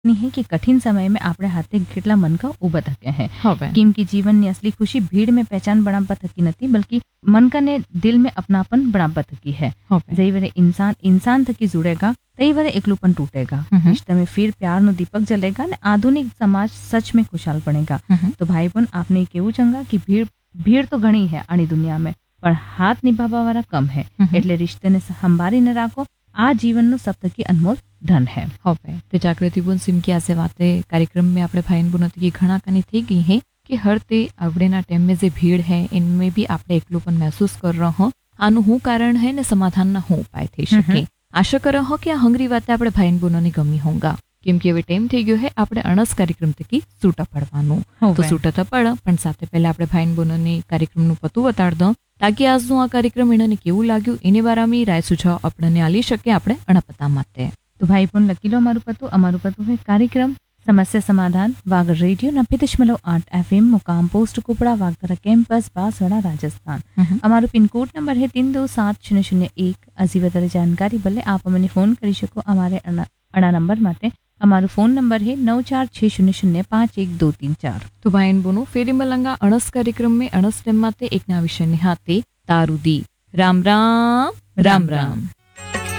ની है कि कठिन समय में આપણે હાથે કેટલા મનકા ઊભા થક્યા હે હવે કેમ કે જીવનની અસલી ખુશી ભીડ में पहचान बनावत थकी नहीं बल्कि मनका ने दिल में अपनापन बनावत थकी है। હવે जई वरे इंसान थकी जुड़ेगा तई वरे एकलूपन टूटेगा, रिश्ते में फिर प्यार नो दीपक जलेगा ने आधुनिक समाज सच में खुशहाल बनेगा। तो भाई बहन आपने केवू चंगा कि भीड़ तो घणी है आनी दुनिया में पर हाथ निभावा वाला कम है એટલે रिश्ते ने संभाळीने રાખો આ જીવનનું સૌથી અનમોલ ધન है। હવે तो जागृति बोन सिमकी ऐसे बातें कार्यक्रम में આપણે ભાઈ બહેનો की घना कनी थी गई है कि हर ते आवड़ेना टाइम में जे भीड़ है इनमें भी આપણે એકલુપન महसूस कर रहो हो આનું હું કારણ है ને સમાધાનના હું ઉપાય થઈ શકે। આશા કરો હો કે આ હંગરી વાતે આપણે ભાઈ બહેનોને ગમી હોંગા કેમ કે હવે ટાઈમ થઈ ગયો है આપણે અણસ કાર્યક્રમ થકી છૂટા પડવાનું। તો છૂટા તો પડ પણ સાથે પહેલા આપણે ભાઈ બહેનોને કાર્યક્રમનું પતું બતાડ દો તાકી આજનું આ કાર્યક્રમ એને કેવું લાગ્યું એની બારામાં રાય સુझाव આપણને આલી શકે આપણે અણપતા માટે। तो भाई बहन लकीलो अमारू पतु है कार्यक्रम समस्या समाधान वागर रेडियो 90.8 FM मुकाम पोस्ट कुपड़ा वागरा कैंपस बांसवाड़ा राजस्थान। हमारो पिन कोड नंबर है 327001। अजी वधारे जानकारी भले आप अमने फोन करी शको अमारे अणा नंबर माटे। हमारो फोन नंबर है 9460051234। तो भाई बोनो फेरी मलंगा अणस कार्यक्रम में अणस टेम माते एक ना विषय निहाते तारुदी। राम राम राम राम।